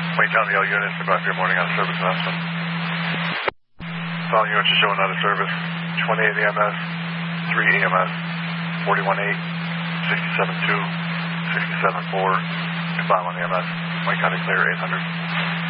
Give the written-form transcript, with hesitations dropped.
Wayne County, all units, about your morning on service announcement. All units are showing out of service. 28 EMS, 3 EMS, 41-8, 67-2, 67-4, and 5 on EMS. Wayne County clear 800.